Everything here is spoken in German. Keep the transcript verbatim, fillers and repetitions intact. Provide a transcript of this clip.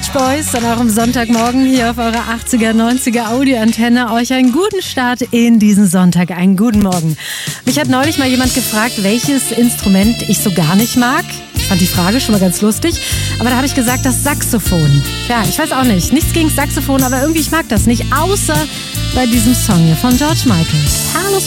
Beach Boys an eurem Sonntagmorgen hier auf eurer achtziger, neunziger Audioantenne. Euch einen guten Start in diesen Sonntag. Einen guten Morgen. Mich hat neulich mal jemand gefragt, welches Instrument ich so gar nicht mag. Ich fand die Frage schon mal ganz lustig. Aber da habe ich gesagt, das Saxophon. Ja, ich weiß auch nicht. Nichts gegen das Saxophon, aber irgendwie ich mag das nicht. Außer bei diesem Song hier von George Michael. Carlos